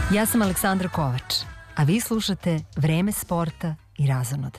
Ja sam Aleksandra Kovač, a vi slušate Vreme sporta i razonode.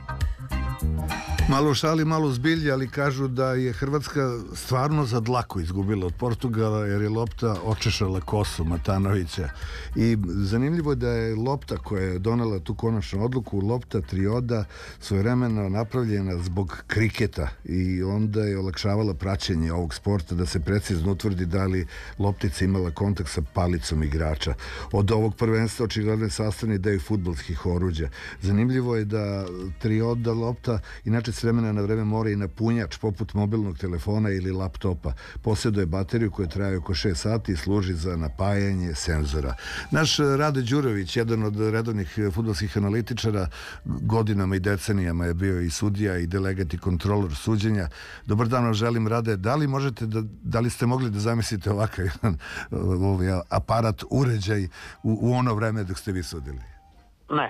Malo šali, malo zbilje, ali kažu da je Hrvatska stvarno za dlaku izgubila od Portugala jer je lopta očešala kosu Matanovića. I zanimljivo je da je lopta koja je donela tu konačnu odluku, lopta trioda, svojevremeno napravljena zbog kriketa i onda je olakšavala praćenje ovog sporta da se precizno utvrdi da li loptica imala kontakt sa palicom igrača. Od ovog prvenstva očigledno je sastavni deo fudbalskih oruđa. Zanimljivo je da trioda lopta inače s vremena na vreme mora i na punjač poput mobilnog telefona ili laptopa. Posjeduje bateriju koja traje oko 6 sati i služi za napajanje senzora. Naš Rade Đurović, jedan od redovnih fudbalskih analitičara, godinama i decenijama je bio i sudija i delegat i kontrolor suđenja. Dobar dan vam želim, Rade. Da li ste mogli da zamislite ovakav jedan aparat, uređaj u ono vreme dok ste vi sudili? Ne.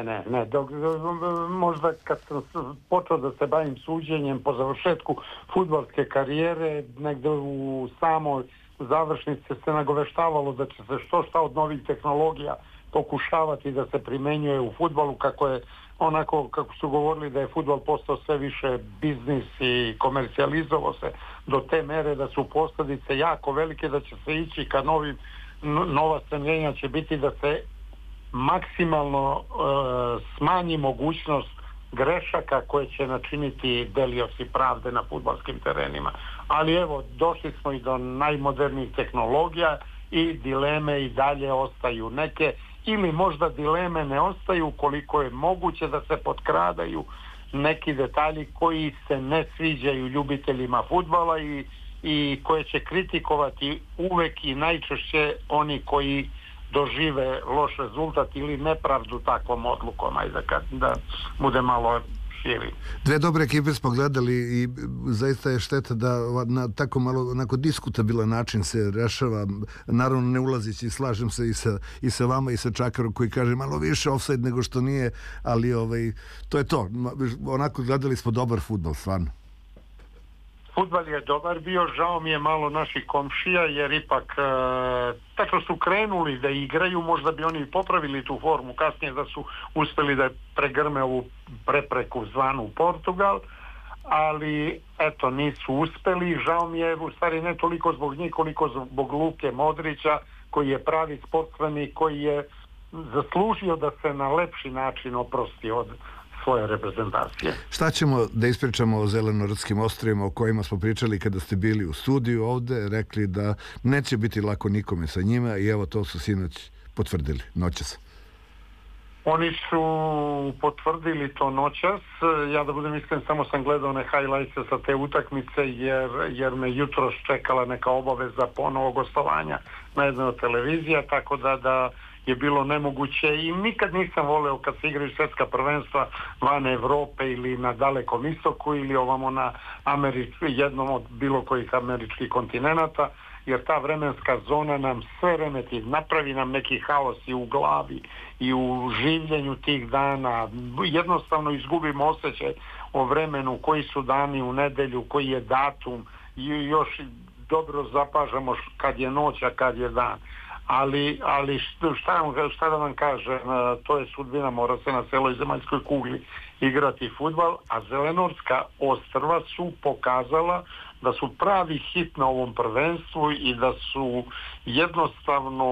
Možda kad sam počeo da se bavim suđenjem po završetku fudbalske karijere, negde u samoj završnici se nagoveštavalo da će se što šta od novih tehnologija pokušavati da se primenjuje u fudbalu, kako su govorili da je fudbal postao sve više biznis i komercijalizovao se do te mere da su posljedice jako velike, da će se ići ka nova stremljenja će biti da se maksimalno smanji mogućnost grešaka koje će načiniti delioci pravde na fudbalskim terenima. Ali evo, došli smo i do najmodernijih tehnologija i dileme i dalje ostaju neke, ili možda dileme ne ostaju koliko je moguće da se potkradaju neki detalji koji se ne sviđaju ljubiteljima fudbala i koje će kritikovati uvek i najčešće oni koji dožive loš rezultat ili nepravdu takvom odlukom, da bude malo širi. Dve dobre ekipe smo gledali i zaista je šteta da na tako malo onako diskutabilan način se rešava, naravno ne ulazići, slažem se i sa vama i sa Čakarom koji kaže malo više ofsajd nego što nije, ali to je to, onako gledali smo dobar fudbal, stvarno. Fudbal je dobar bio, žao mi je malo naših komšija jer ipak tako su krenuli da igraju, možda bi oni popravili tu formu kasnije da su uspeli da pregrme ovu prepreku zvanu Portugal, ali eto nisu uspeli. Žao mi je u stvari ne toliko zbog njih koliko zbog Luke Modrića koji je pravi sportstvenik, koji je zaslužio da se na lepši način oprosti od svoje reprezentacije. Šta ćemo da ispričamo o Zelenorskim ostrvima o kojima smo pričali kada ste bili u studiju ovde, rekli da neće biti lako nikome sa njima i evo to su sinoć potvrdili, noćas. Oni su potvrdili to noćas. Ja da budem iskren, samo sam gledao one highlights sa te utakmice jer me jutros čekala neka obaveza ponovo gostovanja na jednoj od televizija, tako da je bilo nemoguće i nikad nisam voleo kad se igraju svjetska prvenstva van Evrope ili na Dalekom istoku ili ovamo na jednom od bilo kojih američkih kontinenata, jer ta vremenska zona nam sve remeti, napravi nam neki haos i u glavi i u življenju tih dana. Jednostavno izgubimo osjećaj o vremenu, koji su dani u nedelju, koji je datum i još dobro zapažamo kad je noć, a kad je dan. Ali šta da vam kažem, to je sudbina, mora se na celoj zemaljskoj kugli igrati fudbal, a Zelenorska ostrva su pokazala da su pravi hit na ovom prvenstvu i da su jednostavno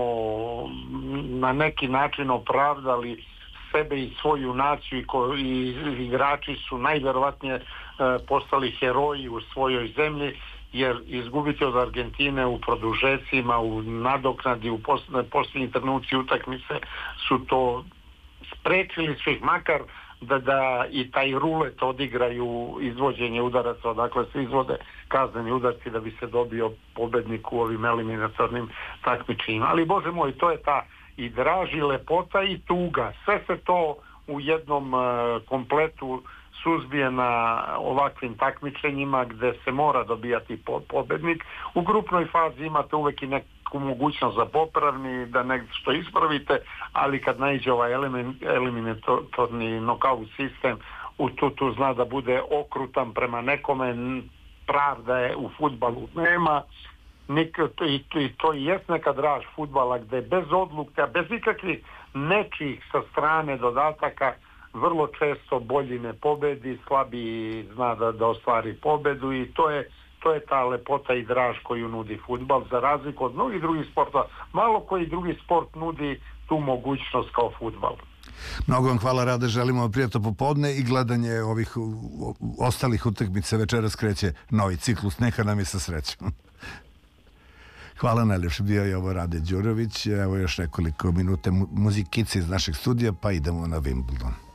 na neki način opravdali sebe i svoju naciju i igrači su najverovatnije postali heroji u svojoj zemlji, jer izgubiti od Argentine u produžecima, u nadoknadi, u posljednji trenuci utakmice su to sprečili su ih makar da i taj rulet odigraju izvođenje udaraca, odakle se izvode kazneni udarci da bi se dobio pobednik u ovim eliminatornim takmičenjima. Ali Bože moj, to je ta i draž i lepota i tuga. Sve se to u jednom kompletu suzbije na ovakvim takmičenjima gde se mora dobijati pobednik. U grupnoj fazi imate uvek i neku mogućnost za popravni, da nešto ispravite, ali kad naiđe ovaj eliminatorni nokaut sistem, tu zna da bude okrutan prema nekome, pravda je u fudbalu nema, i to i jest neka draž fudbala gde bez odluka, bez ikakvih nečijih sa strane dodataka vrlo često bolji ne pobedi, slabiji zna da ostvari pobedu i to je ta lepota i draž koju nudi fudbal, za razliku od mnogih drugih sporta. Malo koji drugi sport nudi tu mogućnost kao fudbal. Mnogo vam hvala, Rade, želimo vam prijatno popodne i gledanje ovih ostalih utakmica. Večeras kreće novi ciklus, neka nam je sa srećom. Hvala najljepše, bio je ovo Rade Đurović. Evo još nekoliko minuta muzikice iz našeg studija, pa idemo na Wimbledon.